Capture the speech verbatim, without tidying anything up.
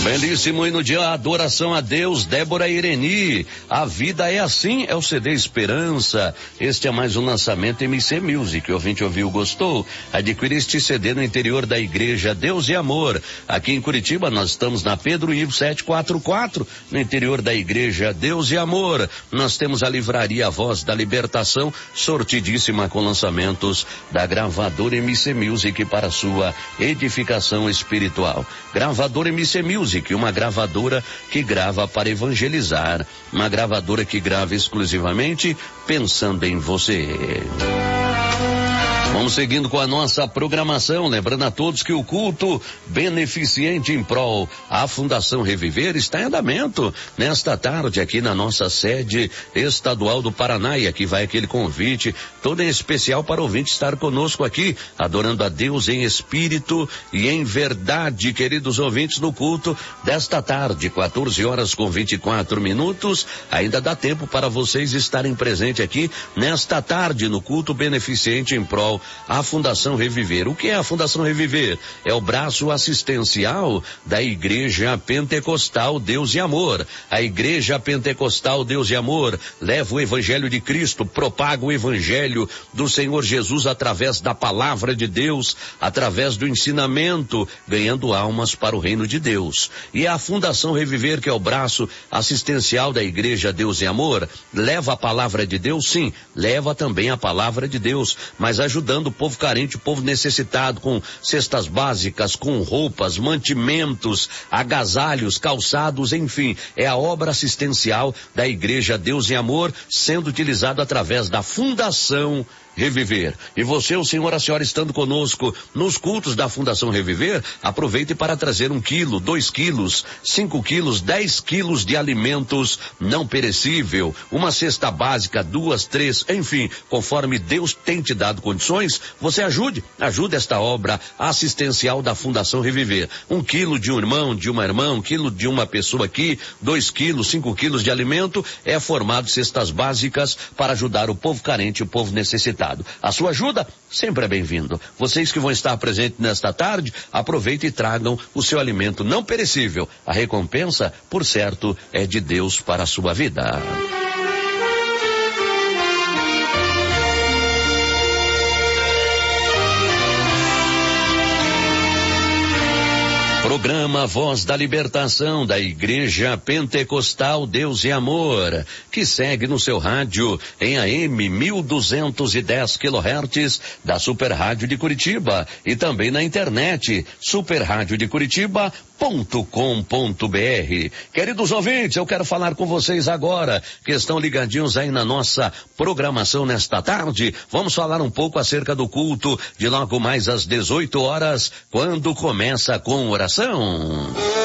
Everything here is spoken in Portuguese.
Belíssimo hino de adoração a Deus, Débora Ireni. A vida é assim, é o C D Esperança. Este é mais um lançamento M C Music. O ouvinte ouviu, gostou? Adquire este C D no interior da igreja Deus e Amor. Aqui em Curitiba nós estamos na Pedro Ivo setecentos e quarenta e quatro, no interior da igreja Deus e Amor. Nós temos a livraria Voz da Libertação, sortidíssima com lançamentos da gravadora M C Music para sua edificação espiritual. Gravadora M C Music, uma gravadora que grava para evangelizar, uma gravadora que grava exclusivamente pensando em você. Vamos seguindo com a nossa programação, lembrando a todos que o culto beneficente em prol à Fundação Reviver está em andamento nesta tarde aqui na nossa sede estadual do Paraná, e aqui vai aquele convite todo em especial para o ouvinte estar conosco aqui, adorando a Deus em espírito e em verdade, queridos ouvintes, no culto desta tarde, quatorze horas com vinte e quatro minutos, ainda dá tempo para vocês estarem presentes aqui nesta tarde no culto beneficente em prol a Fundação Reviver. O que é a Fundação Reviver? É o braço assistencial da Igreja Pentecostal Deus e Amor. A Igreja Pentecostal Deus e Amor leva o Evangelho de Cristo, propaga o Evangelho do Senhor Jesus através da palavra de Deus, através do ensinamento, ganhando almas para o reino de Deus. E a Fundação Reviver, que é o braço assistencial da Igreja Deus e Amor, leva a palavra de Deus, sim, leva também a palavra de Deus, mas ajudando o povo carente, o povo necessitado, com cestas básicas, com roupas, mantimentos, agasalhos, calçados, enfim, é a obra assistencial da Igreja Deus e Amor, sendo utilizado através da Fundação Reviver. E você, o senhor, a senhora estando conosco nos cultos da Fundação Reviver, aproveite para trazer um quilo, dois quilos, cinco quilos, dez quilos de alimentos não perecível, uma cesta básica, duas, três, enfim, conforme Deus tem te dado condições, você ajude, ajude esta obra assistencial da Fundação Reviver. Um quilo de um irmão, de uma irmã, um quilo de uma pessoa aqui, dois quilos, cinco quilos de alimento, é formado cestas básicas para ajudar o povo carente, o povo necessitado. A sua ajuda sempre é bem-vindo. Vocês que vão estar presentes nesta tarde, aproveitem e tragam o seu alimento não perecível. A recompensa, por certo, é de Deus para a sua vida. Programa Voz da Libertação da Igreja Pentecostal Deus e Amor, que segue no seu rádio em A M mil duzentos e dez quilohertz da Super Rádio de Curitiba e também na internet super rádio de curitiba ponto com ponto br. Queridos ouvintes, eu quero falar com vocês agora que estão ligadinhos aí na nossa programação nesta tarde. Vamos falar um pouco acerca do culto de logo mais às dezoito horas, quando começa com oração.